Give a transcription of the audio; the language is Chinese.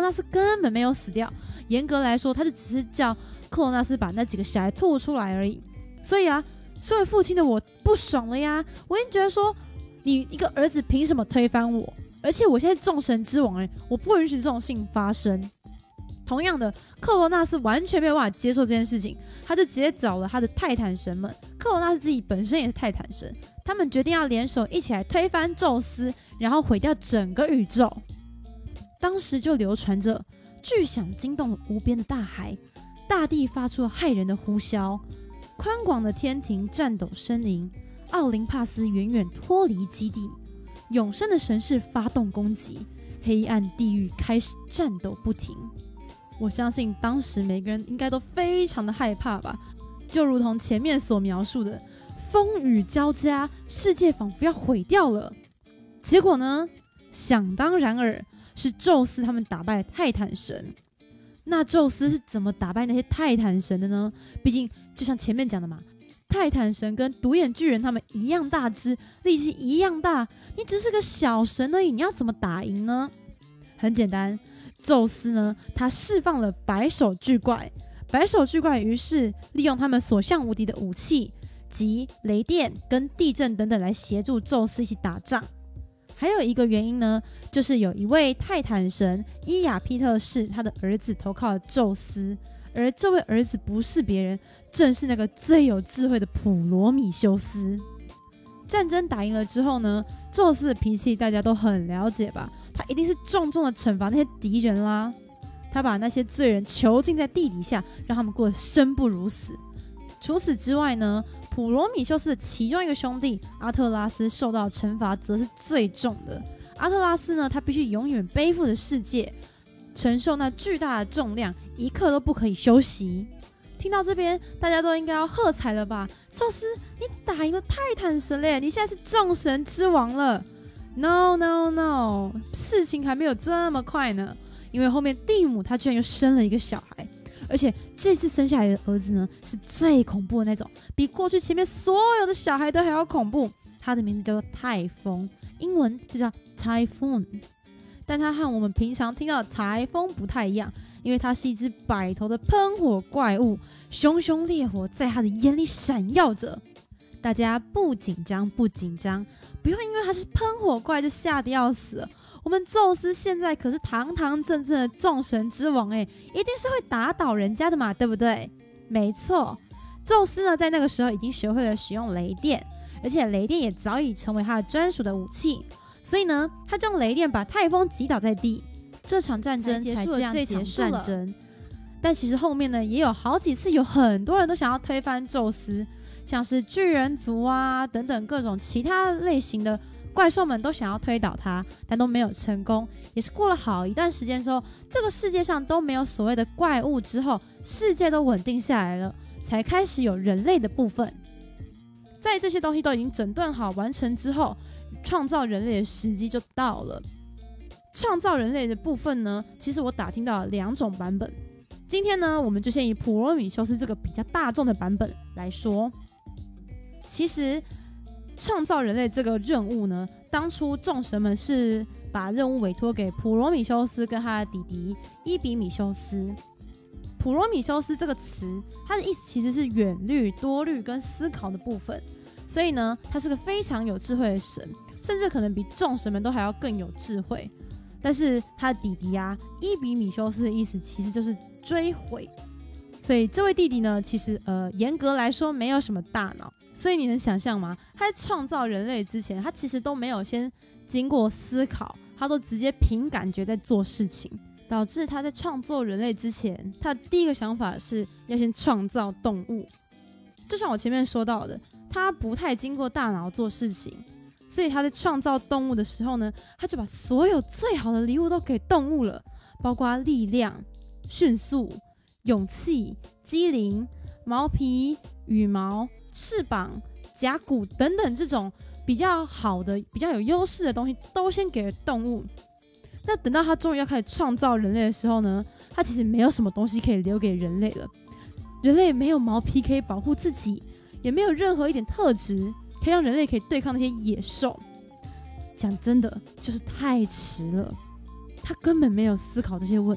纳斯根本没有死掉，严格来说他就只是叫克罗纳斯把那几个小孩吐出来而已。所以啊，身为父亲的我不爽了呀，我已经觉得说你一个儿子凭什么推翻我，而且我现在众神之王我不允许这种事情发生。同样的，克罗纳斯完全没有办法接受这件事情，他就直接找了他的泰坦神们，克罗纳斯自己本身也是泰坦神，他们决定要联手一起来推翻宙斯，然后毁掉整个宇宙。当时就流传着巨响惊动了无边的大海，大地发出了骇人的呼啸，宽广的天庭颤抖呻吟，奥林帕斯远远脱离基地，永生的神士发动攻击，黑暗地狱开始战斗不停。我相信当时每个人应该都非常的害怕吧，就如同前面所描述的，风雨交加，世界仿佛要毁掉了。结果呢，想当然尔，是宙斯他们打败泰坦神。那宙斯是怎么打败那些泰坦神的呢？毕竟就像前面讲的嘛，泰坦神跟独眼巨人他们一样大只，力气一样大，你只是个小神而已，你要怎么打赢呢？很简单，宙斯呢，他释放了白手巨怪，白手巨怪于是利用他们所向无敌的武器及雷电跟地震等等来协助宙斯一起打仗。还有一个原因呢，就是有一位泰坦神伊亚庇特士，他的儿子投靠了宙斯，而这位儿子不是别人，正是那个最有智慧的普罗米修斯。战争打赢了之后呢，宙斯的脾气大家都很了解吧，他一定是重重的惩罚那些敌人啦。他把那些罪人囚禁在地底下，让他们过得生不如死。除此之外呢，普罗米修斯的其中一个兄弟阿特拉斯受到惩罚则是最重的。阿特拉斯呢，他必须永远背负着世界，承受那巨大的重量，一刻都不可以休息。听到这边，大家都应该要喝彩了吧？宙斯，你打赢了泰坦神了，你现在是众神之王了。No No No， 事情还没有这么快呢，因为后面蒂姆他居然又生了一个小孩，而且这次生下来的儿子呢，是最恐怖的那种，比过去前面所有的小孩都还要恐怖。他的名字叫做泰风，英文就叫 Typhoon， 但他和我们平常听到的台风不太一样，因为它是一只百头的喷火怪物，熊熊烈火在他的眼里闪耀着。大家不紧张，不紧张，不用因为他是喷火怪就吓得要死了。我们宙斯现在可是堂堂正正的众神之王一定是会打倒人家的嘛，对不对？没错，宙斯呢在那个时候已经学会了使用雷电，而且雷电也早已成为他的专属的武器，所以呢，他就用雷电把泰风击倒在地。这场战争才这样结束了。但其实后面呢，也有好几次有很多人都想要推翻宙斯，像是巨人族啊等等各种其他类型的怪兽们都想要推倒他，但都没有成功。也是过了好一段时间之后，这个世界上都没有所谓的怪物之后，世界都稳定下来了，才开始有人类的部分。在这些东西都已经整顿好完成之后，创造人类的时机就到了。创造人类的部分呢，其实我打听到了2种版本。今天呢，我们就先以普罗米修斯这个比较大众的版本来说。其实创造人类这个任务呢，当初众神们是把任务委托给普罗米修斯跟他的弟弟伊比米修斯。普罗米修斯这个词，它的意思其实是远虑、多虑跟思考的部分，所以呢，他是个非常有智慧的神，甚至可能比众神们都还要更有智慧。但是他的弟弟伊比米修斯的意思其实就是追悔，所以这位弟弟呢，其实严格来说没有什么大脑。所以你能想象吗？他在创造人类之前，他其实都没有先经过思考，他都直接凭感觉在做事情，导致他在创造人类之前，他的第一个想法是要先创造动物。就像我前面说到的，他不太经过大脑做事情，所以他在创造动物的时候呢，他就把所有最好的礼物都给动物了，包括力量、迅速、勇气、机灵、毛皮、羽毛、翅膀、甲骨等等这种比较好的、比较有优势的东西都先给了动物。那等到他终于要开始创造人类的时候呢，他其实没有什么东西可以留给人类了。人类没有毛皮可以保护自己，也没有任何一点特质可以让人类可以对抗那些野兽。讲真的，就是太迟了。他根本没有思考这些问